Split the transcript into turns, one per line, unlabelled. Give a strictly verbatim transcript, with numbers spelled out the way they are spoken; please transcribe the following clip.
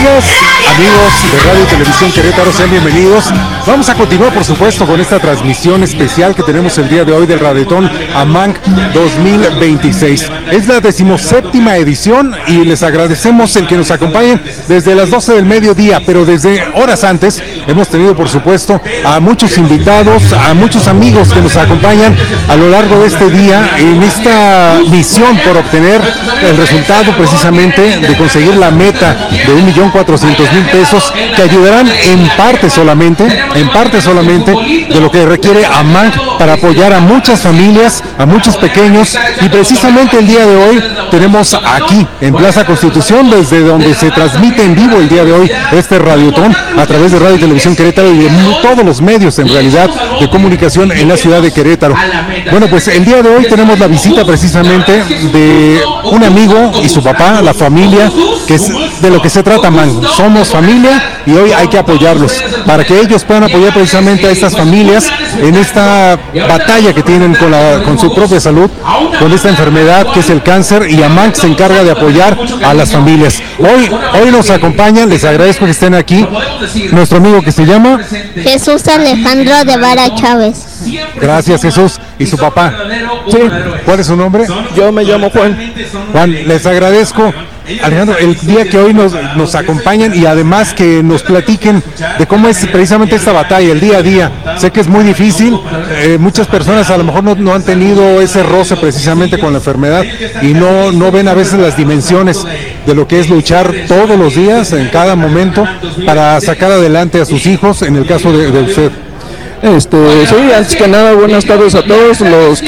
días, amigos de Radio y Televisión Querétaro, sean bienvenidos. Vamos a continuar, por supuesto, con esta transmisión especial que tenemos el día de hoy del Radiotón AMANC dos mil veintiséis. Es la decimoséptima edición y les agradecemos el que nos acompañen desde las doce del mediodía, pero desde horas antes hemos tenido, por supuesto, a muchos invitados, a muchos amigos que nos acompañan a lo largo de este día en esta misión por obtener el resultado precisamente de conseguir la meta de un millón cuatrocientos mil pesos que ayudarán en parte solamente, en parte solamente de lo que requiere AMANC para apoyar a muchas familias, a muchos pequeños, y precisamente el día de hoy tenemos aquí en Plaza Constitución, desde donde se transmite en vivo el día de hoy este Radiotón a través de Radio y Televisión Querétaro y de todos los medios en realidad de comunicación en la ciudad de Querétaro. Bueno, pues el día de hoy tenemos la visita precisamente de un amigo y su papá, la familia, que es de lo que se trata, man. Somos familia y hoy hay que apoyarlos para que ellos puedan apoyar precisamente a estas familias en esta batalla que tienen con, la, con su propia salud, con esta enfermedad que es el cáncer, y AMANC se encarga de apoyar a las familias. Hoy, hoy nos acompañan, les agradezco que estén aquí, nuestro amigo que se llama
Jesús Alejandro de Vara Chávez.
Gracias, Jesús. ¿Y su papá?
Sí.
¿Cuál es su nombre?
Yo me llamo Juan.
Juan, les agradezco, Alejandro, el día que hoy nos, nos acompañan y además que nos platiquen de cómo es precisamente esta batalla, el día a día. Sé que es muy difícil, eh, muchas personas a lo mejor no, no han tenido ese roce precisamente con la enfermedad y no, no ven a veces las dimensiones de lo que es luchar todos los días, en cada momento, para sacar adelante a sus hijos, en el caso de, de usted.
Este, sí, antes que nada, buenas tardes a todos los